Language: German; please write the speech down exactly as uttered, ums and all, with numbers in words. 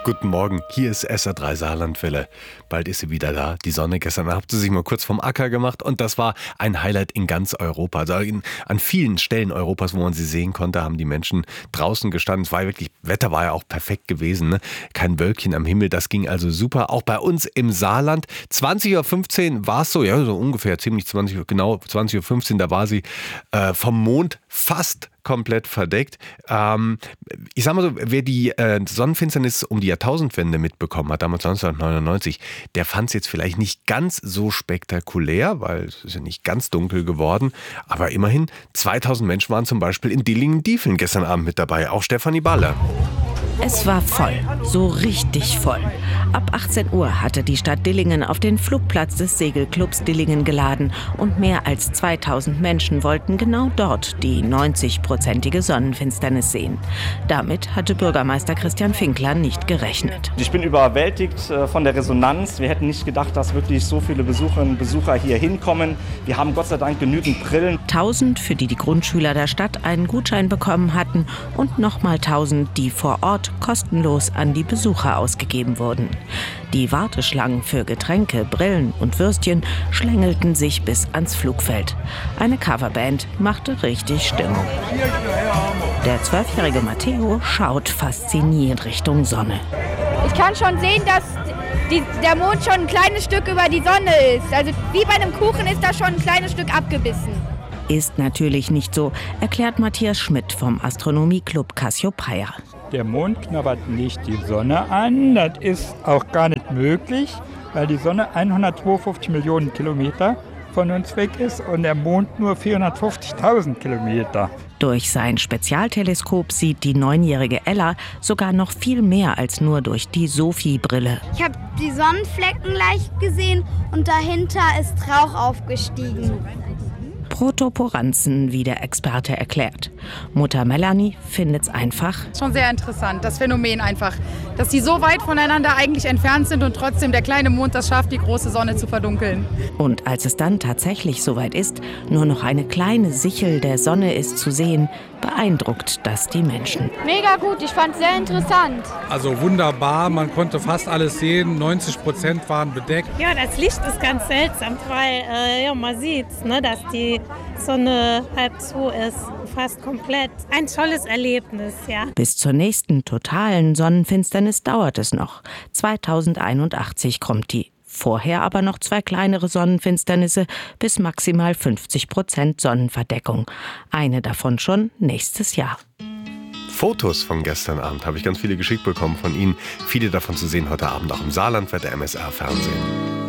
Guten Morgen, hier ist S R drei Saarlandwelle. Bald ist sie wieder da, die Sonne. Gestern habt ihr sich mal kurz vom Acker gemacht und das war ein Highlight in ganz Europa. Also in, an vielen Stellen Europas, wo man sie sehen konnte, haben die Menschen draußen gestanden. Es war wirklich, Wetter war ja auch perfekt gewesen, ne? Kein Wölkchen am Himmel, das ging also super. Auch bei uns im Saarland, zwanzig Uhr fünfzehn war es so, ja so ungefähr, ziemlich zwanzig Uhr, genau zwanzig Uhr fünfzehn, da war sie äh, vom Mond fast komplett verdeckt. Ähm, ich sag mal so, wer die äh, Sonnenfinsternis um die Jahrtausendwende mitbekommen hat, damals neunzehnhundertneunundneunzig, der fand es jetzt vielleicht nicht ganz so spektakulär, weil es ist ja nicht ganz dunkel geworden, aber immerhin zweitausend Menschen waren zum Beispiel in Dillingen-Diefeln gestern Abend mit dabei, auch Stefanie Baller. Es war voll, so richtig voll. Ab achtzehn Uhr hatte die Stadt Dillingen auf den Flugplatz des Segelclubs Dillingen geladen und mehr als zweitausend Menschen wollten genau dort die neunzig-prozentige Sonnenfinsternis sehen. Damit hatte Bürgermeister Christian Finkler nicht gerechnet. Ich bin überwältigt von der Resonanz. Wir hätten nicht gedacht, dass wirklich so viele Besucherinnen und Besucher hier hinkommen. Wir haben Gott sei Dank genügend Brillen. Tausend, für die die Grundschüler der Stadt einen Gutschein bekommen hatten und nochmal tausend, die vor Ort kostenlos an die Besucher ausgegeben wurden. Die Warteschlangen für Getränke, Brillen und Würstchen schlängelten sich bis ans Flugfeld. Eine Coverband machte richtig Stimmung. Der zwölfjährige Matteo schaut fasziniert Richtung Sonne. Ich kann schon sehen, dass die, der Mond schon ein kleines Stück über die Sonne ist. Also wie bei einem Kuchen ist da schon ein kleines Stück abgebissen. Ist natürlich nicht so, erklärt Matthias Schmidt vom Astronomieclub Cassiopeia. Der Mond knabbert nicht die Sonne an, das ist auch gar nicht möglich, weil die Sonne hundertzweiundfünfzig Millionen Kilometer von uns weg ist und der Mond nur vierhundertfünfzigtausend Kilometer. Durch sein Spezialteleskop sieht die neunjährige Ella sogar noch viel mehr als nur durch die Sophie-Brille. Ich habe die Sonnenflecken leicht gesehen und dahinter ist Rauch aufgestiegen. Protoporanzen, wie der Experte erklärt. Mutter Melanie findet's einfach. Schon sehr interessant, das Phänomen einfach, dass die so weit voneinander eigentlich entfernt sind und trotzdem der kleine Mond das schafft, die große Sonne zu verdunkeln. Und als es dann tatsächlich soweit ist, nur noch eine kleine Sichel der Sonne ist zu sehen, beeindruckt das die Menschen. Mega gut, ich fand es sehr interessant. Also wunderbar, man konnte fast alles sehen, neunzig Prozent waren bedeckt. Ja, das Licht ist ganz seltsam, weil äh, ja, man sieht, ne, dass die Sonne halb zu ist, fast komplett. Ein tolles Erlebnis, ja. Bis zur nächsten totalen Sonnenfinsternis dauert es noch. zweitausendeinundachtzig kommt die. Vorher aber noch zwei kleinere Sonnenfinsternisse bis maximal fünfzig Prozent Sonnenverdeckung. Eine davon schon nächstes Jahr. Fotos von gestern Abend habe ich ganz viele geschickt bekommen von Ihnen. Viele davon zu sehen heute Abend auch im Saarlandwetter M S R Fernsehen.